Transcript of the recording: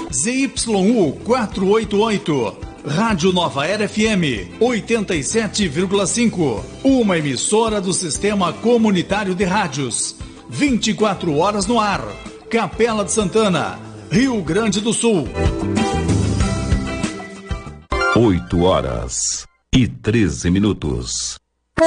ZYU 488, Rádio Nova Era FM 87,5, uma emissora do Sistema Comunitário de Rádios, 24 horas no ar, Capela de Santana, Rio Grande do Sul. 8 horas e 13 minutos.